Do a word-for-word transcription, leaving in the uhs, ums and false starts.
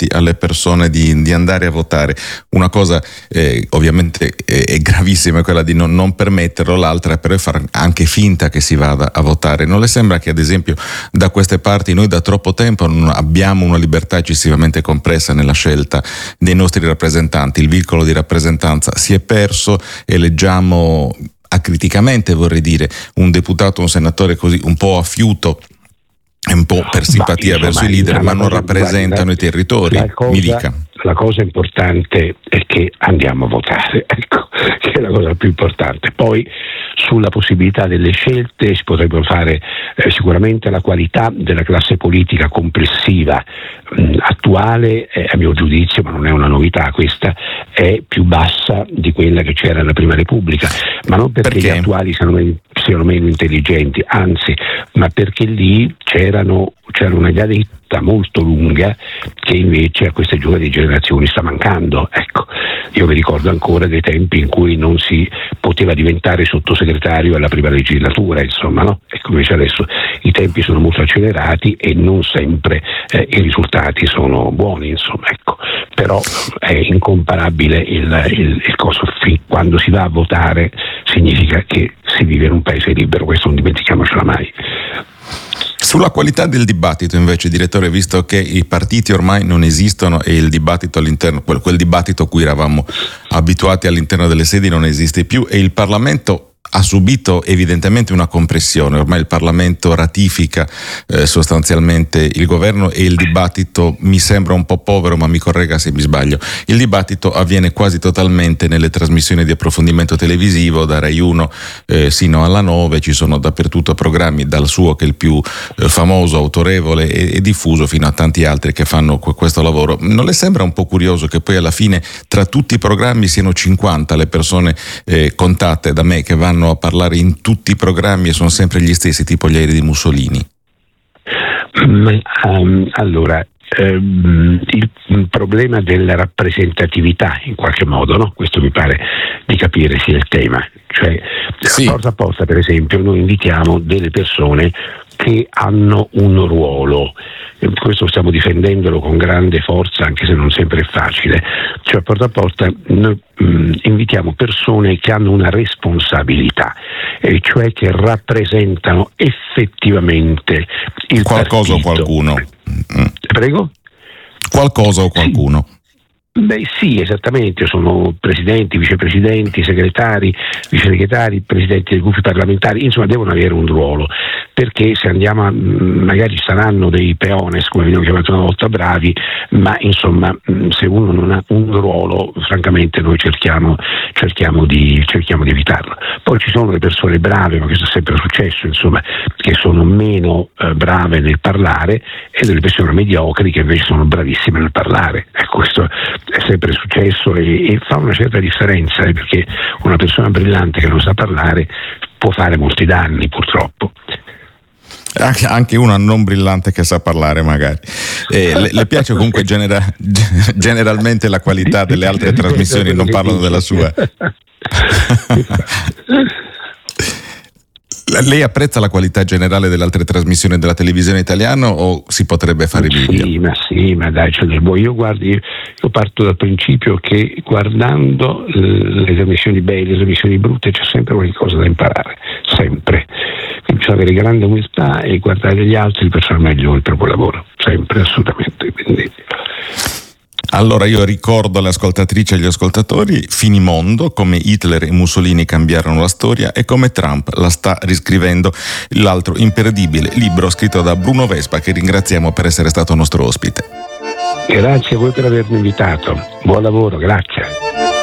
consenti alle persone di, di andare a votare. Una cosa eh, ovviamente è, è gravissima, è quella di non, non permetterlo, l'altra è però far anche finta che si vada a votare. Non le sembra che ad esempio da queste parti noi da troppo tempo non abbiamo una libertà eccessivamente compressa nella scelta dei nostri rappresentanti? Il vincolo di rappresentanza si è perso, eleggiamo acriticamente, vorrei dire, un deputato, un senatore così un po' a fiuto, un po' per simpatia ma, verso insomma, i leader, ma non cosa, rappresentano guarda, i territori. Cosa, mi dica. La cosa importante è che andiamo a votare, ecco, che è la cosa più importante. Poi sulla possibilità delle scelte si potrebbero fare eh, sicuramente la qualità della classe politica complessiva mh, attuale, eh, a mio giudizio, ma non è una novità questa, è più bassa di quella che c'era nella Prima Repubblica, ma non perché, perché? gli attuali siano meno, siano meno intelligenti, anzi, ma perché lì c'erano c'era una gavetta molto lunga che invece a queste giovani generazioni sta mancando. Ecco, io mi ricordo ancora dei tempi in cui non si poteva diventare sottosegretario alla prima legislatura, insomma, no? Ecco, invece adesso i tempi sono molto accelerati e non sempre eh, i risultati sono buoni, insomma, ecco. Però è incomparabile il, il, il coso. Quando si va a votare significa che si vive in un paese libero, questo non dimentichiamocelo mai. Sulla qualità del dibattito invece, direttore, visto che i partiti ormai non esistono e il dibattito all'interno, quel, quel dibattito a cui eravamo abituati all'interno delle sedi non esiste più e il Parlamento ha subito evidentemente una compressione, ormai il Parlamento ratifica eh, sostanzialmente il governo e il dibattito mi sembra un po' povero, ma mi corregga se mi sbaglio, il dibattito avviene quasi totalmente nelle trasmissioni di approfondimento televisivo, da Rai uno eh, sino alla nove, ci sono dappertutto programmi, dal suo che è il più eh, famoso, autorevole e, e diffuso, fino a tanti altri che fanno questo lavoro. Non le sembra un po' curioso che poi alla fine tra tutti i programmi siano cinquanta le persone eh, contate da me che vanno a parlare in tutti i programmi e sono sempre gli stessi, tipo gli aerei di Mussolini? Um, allora, um, il problema della rappresentatività in qualche modo, no? Questo mi pare di capire sia il tema. Cioè, sì. Porta a porta, per esempio, noi invitiamo delle persone che hanno un ruolo. Questo stiamo difendendolo con grande forza, anche se non sempre è facile. Cioè, porta a porta noi mh, invitiamo persone che hanno una responsabilità, e cioè che rappresentano effettivamente il qualcosa partito. o qualcuno. Mm. Prego? Qualcosa o qualcuno. Sì. Beh sì, esattamente, sono presidenti, vicepresidenti, segretari, vicesegretari, presidenti dei gruppi parlamentari, insomma devono avere un ruolo, perché se andiamo a, magari saranno dei peones, come abbiamo chiamato una volta, bravi, ma insomma se uno non ha un ruolo, francamente noi cerchiamo, cerchiamo, di, cerchiamo di evitarlo. Poi ci sono le persone brave, ma questo è sempre successo, insomma, che sono meno eh, brave nel parlare, e delle persone mediocri che invece sono bravissime nel parlare. Ecco, questo è sempre successo e, e fa una certa differenza, eh, perché una persona brillante che non sa parlare può fare molti danni, purtroppo. Anche una non brillante che sa parlare magari. Eh, le, le piace comunque genera, generalmente la qualità delle altre trasmissioni, non parlo della sua. Lei apprezza la qualità generale delle altre trasmissioni della televisione italiana o si potrebbe fare meglio? Sì, ma sì, ma dai, c'è del buono. Io guardi, io parto dal principio che guardando le trasmissioni belle, le trasmissioni brutte, c'è sempre qualcosa da imparare, sempre. Quindi bisogna avere grande umiltà e guardare gli altri per fare meglio il proprio lavoro, sempre, assolutamente. Quindi... Allora io ricordo alle ascoltatrici e agli ascoltatori Finimondo, come Hitler e Mussolini cambiarono la storia e come Trump la sta riscrivendo, l'altro imperdibile libro scritto da Bruno Vespa, che ringraziamo per essere stato nostro ospite. Grazie a voi per avermi invitato, buon lavoro, grazie.